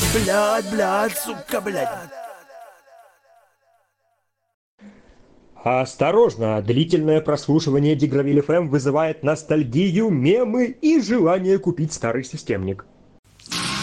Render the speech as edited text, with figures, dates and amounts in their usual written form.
Блядь, сука, блядь. Осторожно, длительное прослушивание Дигравиль ФМ вызывает ностальгию, мемы и желание купить старый системник.